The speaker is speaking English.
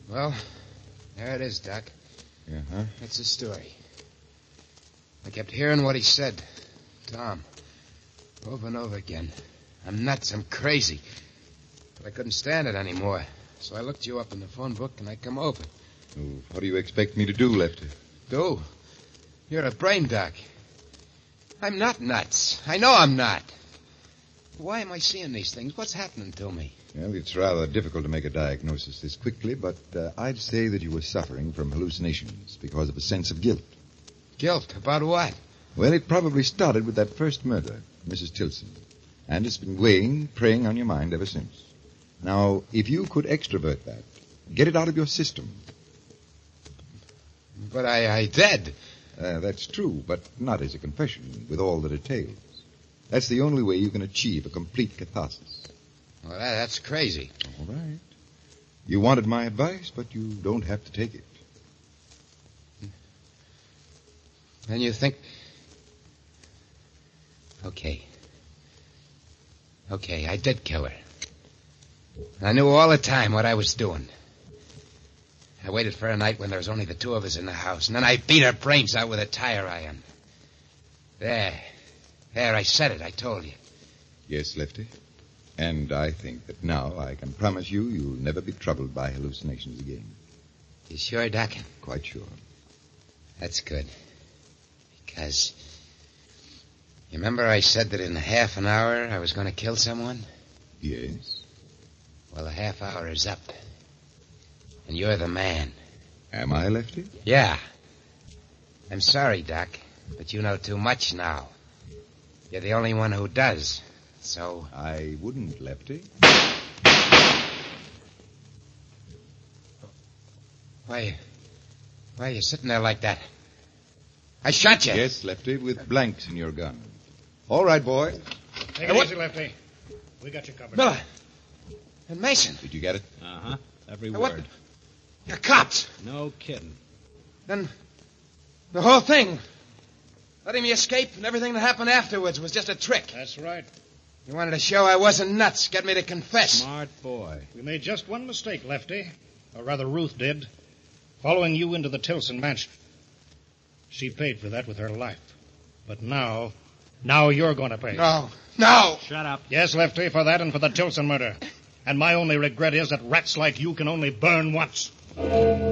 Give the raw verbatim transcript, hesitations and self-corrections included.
Well, there it is, Doc. Uh-huh. That's the story. I kept hearing what he said. Tom. Over and over again. I'm nuts. I'm crazy. But I couldn't stand it anymore. So I looked you up in the phone book and I come over. Oh, what do you expect me to do, Lefty? Do? You're a brain doc. I'm not nuts. I know I'm not. Why am I seeing these things? What's happening to me? Well, it's rather difficult to make a diagnosis this quickly, but uh, I'd say that you were suffering from hallucinations because of a sense of guilt. Guilt? About what? Well, it probably started with that first murder, Missus Tilson, and it's been weighing, preying on your mind ever since. Now, if you could extrovert that, get it out of your system. But I, I did. Uh, that's true, but not as a confession, with all that it entails. That's the only way you can achieve a complete catharsis. Well, that, that's crazy. All right. You wanted my advice, but you don't have to take it. And you think... Okay. Okay, I did kill her. I knew all the time what I was doing. I waited for a night when there was only the two of us in the house, and then I beat her brains out with a tire iron. There. There, I said it, I told you. Yes, Lefty. And I think that now I can promise you you'll never be troubled by hallucinations again. You sure, Doc? Quite sure. That's good. Because... You remember I said that in half an hour I was going to kill someone? Yes. Well, the half hour is up. And you're the man. Am I, Lefty? Yeah. I'm sorry, Doc, but you know too much now. You're the only one who does. So... I wouldn't, Lefty. Why... Why are you sitting there like that? I shot you. Yes, Lefty, with blanks in your gun. All right, boy. Take it what? easy, Lefty. We got you covered. Miller. And Mason. Did you get it? Uh-huh. Every What? word. You're cops. No kidding. Then the whole thing, letting me escape and everything that happened afterwards was just a trick. That's right. You wanted to show I wasn't nuts, get me to confess. Smart boy. We made just one mistake, Lefty. Or rather, Ruth did. Following you into the Tilson mansion. She paid for that with her life. But now, now you're going to pay. No, no. Shut up. Yes, Lefty, for that and for the Tilson murder. And my only regret is that rats like you can only burn once.